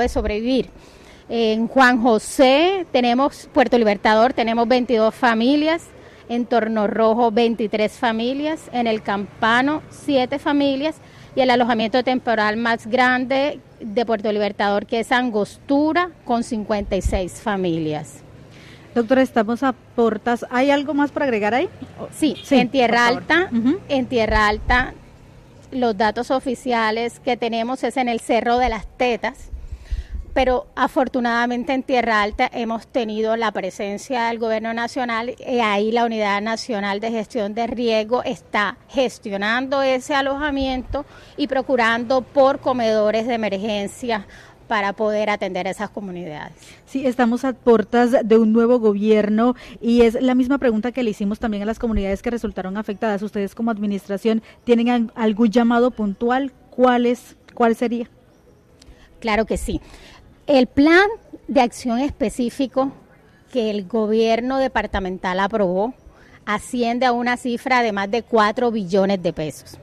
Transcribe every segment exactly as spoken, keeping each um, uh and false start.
de sobrevivir. En Juan José tenemos, Puerto Libertador, tenemos veintidós familias, en Torno Rojo veintitrés familias, en El Campano siete familias y el alojamiento temporal más grande de Puerto Libertador, que es Angostura, con cincuenta y seis familias. Doctora, estamos a Portas. ¿Hay algo más para agregar ahí? Sí, sí, en Tierra Alta, uh-huh. en Tierra Alta, los datos oficiales que tenemos es en el Cerro de las Tetas, pero afortunadamente en Tierra Alta hemos tenido la presencia del Gobierno Nacional y ahí la Unidad Nacional de Gestión de Riesgo está gestionando ese alojamiento y procurando por comedores de emergencia para poder atender a esas comunidades. Sí, estamos a puertas de un nuevo gobierno y es la misma pregunta que le hicimos también a las comunidades que resultaron afectadas. ¿Ustedes como administración tienen algún llamado puntual? ¿Cuál es, cuál sería? Claro que sí. El plan de acción específico que el gobierno departamental aprobó asciende a una cifra de más de cuatro billones de pesos.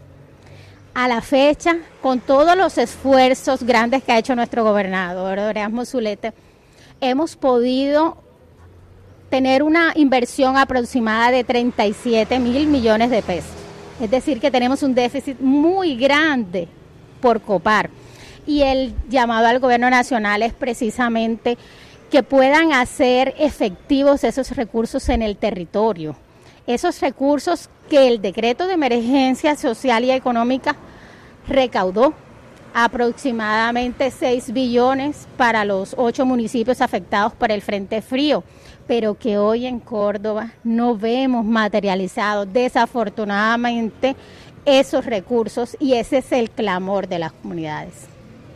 A la fecha, con todos los esfuerzos grandes que ha hecho nuestro gobernador, Erasmo Zuleta, hemos podido tener una inversión aproximada de treinta y siete mil millones de pesos. Es decir, que tenemos un déficit muy grande por copar. Y el llamado al gobierno nacional es precisamente que puedan hacer efectivos esos recursos en el territorio. Esos recursos que el decreto de emergencia social y económica recaudó, aproximadamente seis billones para los ocho municipios afectados por el Frente Frío, pero que hoy en Córdoba no vemos materializados desafortunadamente esos recursos y ese es el clamor de las comunidades.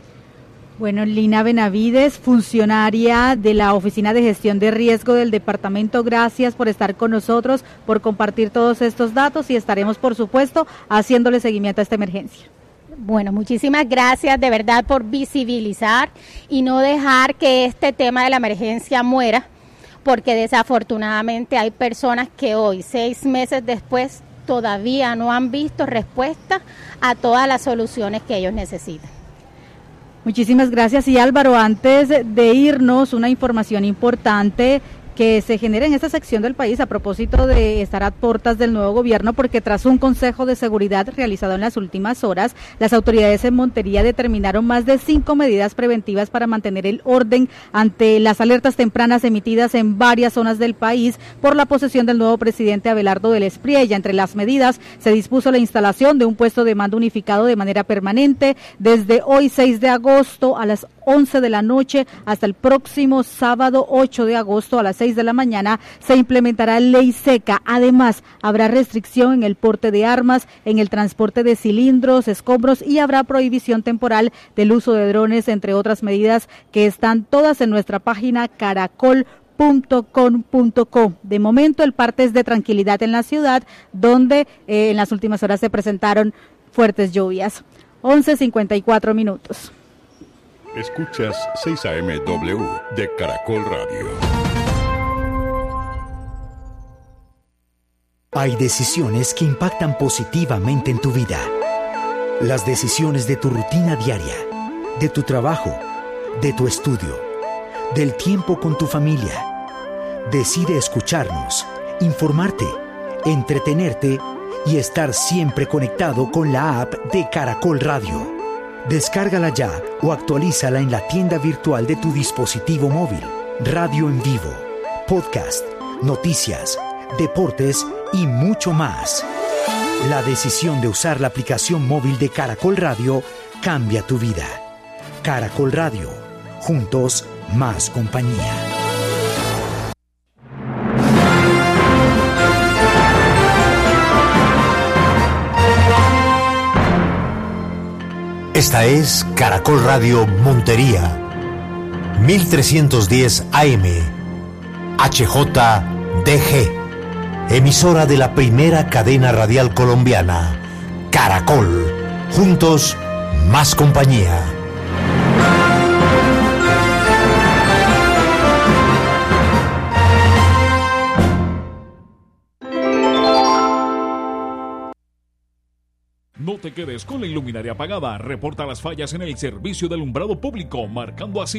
Bueno, Lina Benavides, funcionaria de la Oficina de Gestión de Riesgo del Departamento, gracias por estar con nosotros, por compartir todos estos datos y estaremos, por supuesto, haciéndole seguimiento a esta emergencia. Bueno, muchísimas gracias de verdad por visibilizar y no dejar que este tema de la emergencia muera, porque desafortunadamente hay personas que hoy, seis meses después, todavía no han visto respuesta a todas las soluciones que ellos necesitan. Muchísimas gracias. Y Álvaro, antes de irnos, una información importante que se genera en esta sección del país a propósito de estar a puertas del nuevo gobierno, porque tras un consejo de seguridad realizado en las últimas horas, las autoridades en Montería determinaron más de cinco medidas preventivas para mantener el orden ante las alertas tempranas emitidas en varias zonas del país por la posesión del nuevo presidente Abelardo del Espriella. Entre las medidas se dispuso la instalación de un puesto de mando unificado de manera permanente desde hoy seis de agosto a las once de la noche hasta el próximo sábado ocho de agosto a las seis de la mañana se implementará ley seca. Además, habrá restricción en el porte de armas, en el transporte de cilindros, escombros y habrá prohibición temporal del uso de drones, entre otras medidas que están todas en nuestra página caracol punto com punto co. De momento, el parte es de tranquilidad en la ciudad, donde eh, en las últimas horas se presentaron fuertes lluvias. once cincuenta y cuatro minutos. Escuchas seis A M W de Caracol Radio. Hay decisiones que impactan positivamente en tu vida. Las decisiones de tu rutina diaria, de tu trabajo, de tu estudio, del tiempo con tu familia. Decide escucharnos, informarte, entretenerte y estar siempre conectado con la app de Caracol Radio. Descárgala ya o actualízala en la tienda virtual de tu dispositivo móvil. Radio en vivo, podcast, noticias, deportes y mucho más. La decisión de usar la aplicación móvil de Caracol Radio cambia tu vida. Caracol Radio, juntos más compañía. Esta es Caracol Radio Montería, mil trescientos diez A M, H J D G, emisora de la primera cadena radial colombiana, Caracol, juntos más compañía. No te quedes con la iluminaria apagada. Reporta las fallas en el servicio de alumbrado público, marcando así